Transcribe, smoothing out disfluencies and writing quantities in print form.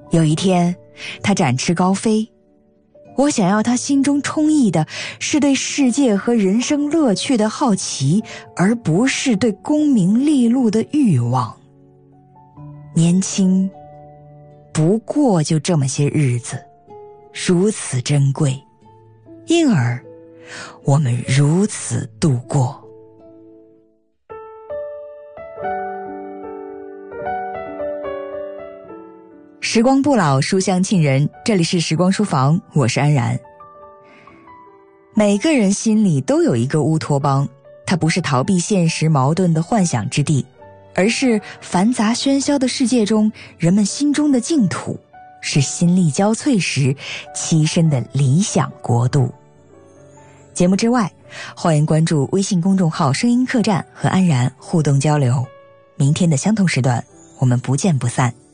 有一天，他展翅高飞，我想要他心中充溢的是对世界和人生乐趣的好奇，而不是对功名利禄的欲望。年轻不过就这么些日子，如此珍贵，因而我们如此度过。时光不老，书香沁人，这里是时光书房，我是安然。每个人心里都有一个乌托邦，它不是逃避现实矛盾的幻想之地，而是繁杂喧嚣的世界中人们心中的净土，是心力交瘁时栖身的理想国度。节目之外，欢迎关注微信公众号声音客栈和安然互动交流。明天的相同时段，我们不见不散。